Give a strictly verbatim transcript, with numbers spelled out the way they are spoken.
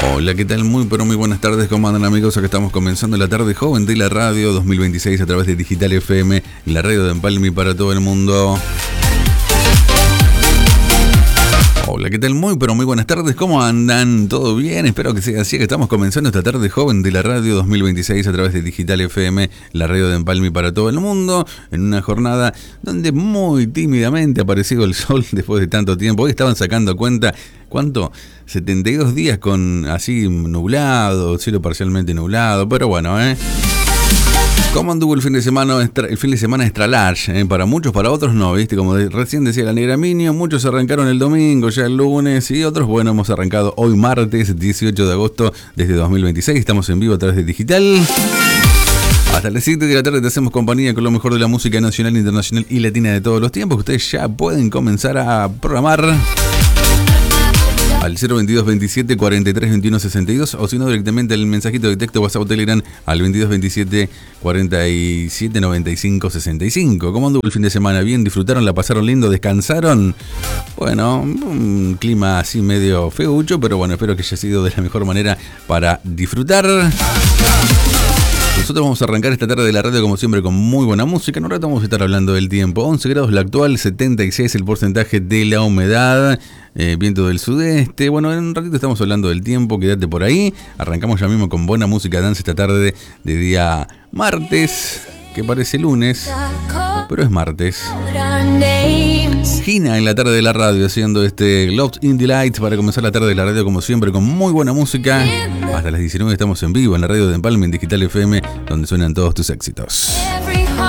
Hola, ¿qué tal? Muy pero muy buenas tardes, ¿cómo andan amigos? Acá estamos comenzando la tarde joven de la radio dos mil veintiséis a través de Digital F M, la radio de Empalme para todo el mundo. Hola, ¿qué tal? Muy pero muy buenas tardes, ¿cómo andan? ¿Todo bien? Espero que sea así, que estamos comenzando esta tarde joven de la radio dos mil veintiséis a través de Digital F M, la radio de Empalme para todo el mundo, en una jornada donde muy tímidamente ha aparecido el sol después de tanto tiempo. Hoy estaban sacando cuenta, ¿cuánto? setenta y dos días con así nublado, cielo parcialmente nublado, pero bueno, ¿eh? ¿Cómo anduvo el fin de semana extra, el fin de semana extra large? ¿eh? Para muchos, para otros no, ¿viste? Como de, recién decía la negra Minio, muchos arrancaron el domingo, ya el lunes, y otros, bueno, hemos arrancado hoy martes, dieciocho de agosto, desde dos mil veintiséis, estamos en vivo a través de Digital. Hasta las siete de la tarde te hacemos compañía con lo mejor de la música nacional, internacional y latina de todos los tiempos, que ustedes ya pueden comenzar a programar al cero veintidós veintisiete cuarenta y tres veintiuno sesenta y dos, o si no directamente el mensajito de texto WhatsApp o Telegram al veintidós veintisiete cuarenta y siete noventa y cinco sesenta y cinco. ¿Cómo anduvo el fin de semana? ¿Bien? ¿Disfrutaron? ¿La pasaron lindo? ¿Descansaron? Bueno, un clima así medio feucho, pero bueno, espero que haya sido de la mejor manera para disfrutar. Nosotros vamos a arrancar esta tarde de la radio como siempre con muy buena música. En un rato vamos a estar hablando del tiempo. once grados la actual, setenta y seis el porcentaje de la humedad, eh, viento del sudeste. Bueno, en un ratito estamos hablando del tiempo, quédate por ahí. Arrancamos ya mismo con buena música dance esta tarde de, de día martes, que parece lunes, pero es martes. Gina en la tarde de la radio haciendo este Love in the Light para comenzar la tarde de la radio como siempre con muy buena música. Hasta las diecinueve estamos en vivo en la radio de Empalme en Digital F M, donde suenan todos tus éxitos.